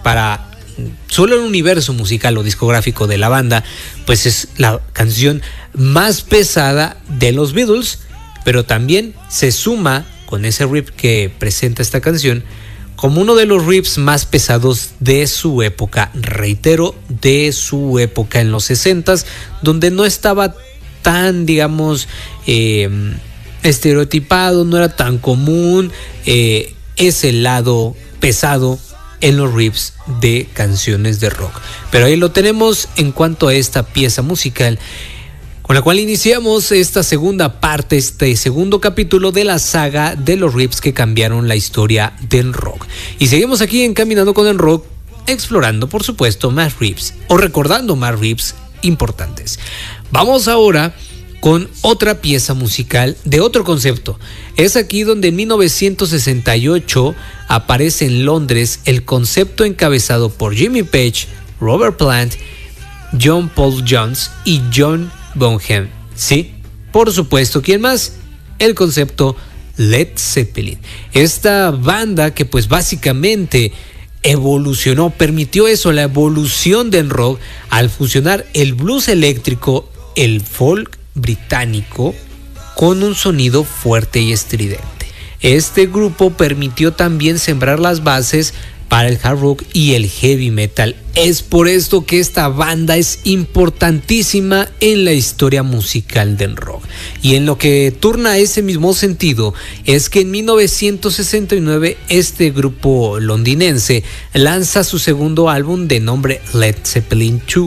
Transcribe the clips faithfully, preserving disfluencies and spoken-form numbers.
para solo el universo musical o discográfico de la banda, pues es la canción más pesada de los Beatles, pero también se suma con ese riff que presenta esta canción como uno de los riffs más pesados de su época, reitero, de su época en los sesentas, donde no estaba tan, digamos, eh, estereotipado, no era tan común eh, ese lado pesado en los riffs de canciones de rock. Pero ahí lo tenemos en cuanto a esta pieza musical, con la cual iniciamos esta segunda parte, este segundo capítulo de la saga de los riffs que cambiaron la historia del rock. Y seguimos aquí en Caminando con el Rock, explorando, por supuesto, más riffs o recordando más riffs importantes. Vamos ahora con otra pieza musical de otro concepto. Es aquí donde en mil novecientos sesenta y ocho aparece en Londres el concepto encabezado por Jimmy Page, Robert Plant, John Paul Jones y John Bonham. Sí, por supuesto, ¿quién más? El concepto Led Zeppelin. Esta banda que pues básicamente evolucionó, permitió eso, la evolución del rock al fusionar el blues eléctrico, el folk británico con un sonido fuerte y estridente. Este grupo permitió también sembrar las bases para el hard rock y el heavy metal. Es por esto que esta banda es importantísima en la historia musical del rock. Y en lo que turna ese mismo sentido es que en mil novecientos sesenta y nueve este grupo londinense lanza su segundo álbum de nombre Led Zeppelin dos,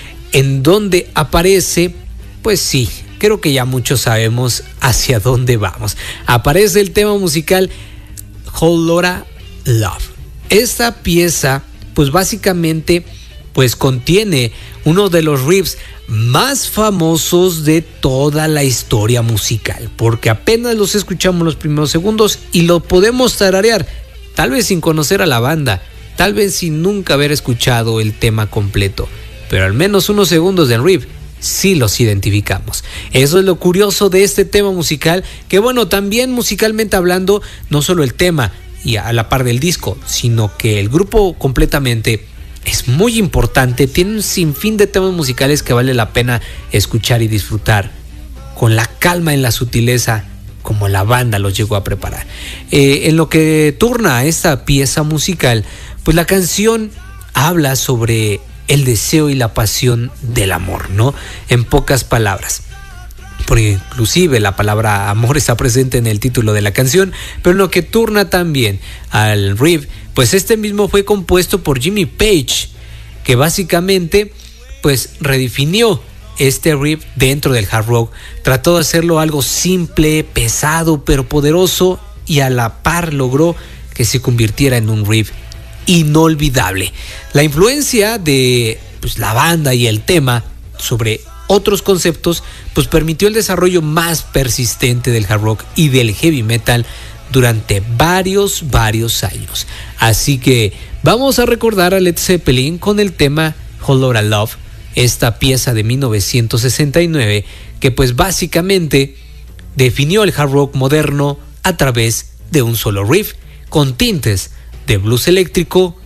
en donde aparece, pues sí, creo que ya muchos sabemos hacia dónde vamos. Aparece el tema musical Whole Lotta Love. Esta pieza, pues básicamente, pues contiene uno de los riffs más famosos de toda la historia musical, porque apenas los escuchamos los primeros segundos y lo podemos tararear, tal vez sin conocer a la banda, tal vez sin nunca haber escuchado el tema completo, pero al menos unos segundos del riff sí los identificamos. Eso es lo curioso de este tema musical, que bueno, también musicalmente hablando, no solo el tema y a la par del disco, sino que el grupo completamente es muy importante, tiene un sinfín de temas musicales que vale la pena escuchar y disfrutar con la calma y la sutileza como la banda los llegó a preparar. Eh, en lo que turna a esta pieza musical, pues la canción habla sobre el deseo y la pasión del amor, ¿no? En pocas palabras. Porque inclusive la palabra amor está presente en el título de la canción, pero en lo que turna también al riff, pues este mismo fue compuesto por Jimmy Page, que básicamente pues redefinió este riff dentro del hard rock, trató de hacerlo algo simple, pesado, pero poderoso, y a la par logró que se convirtiera en un riff inolvidable. La influencia de pues, la banda y el tema sobre otros conceptos pues permitió el desarrollo más persistente del hard rock y del heavy metal durante varios, varios años. Así que vamos a recordar a Led Zeppelin con el tema Whole Lotta Love, esta pieza de mil novecientos sesenta y nueve que pues básicamente definió el hard rock moderno a través de un solo riff con tintes de blues eléctrico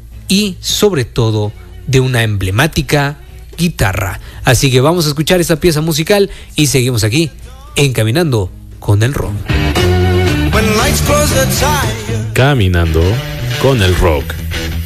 y sobre todo de una emblemática guitarra. Así que vamos a escuchar esta pieza musical y seguimos aquí en Caminando con el Rock. Caminando con el Rock.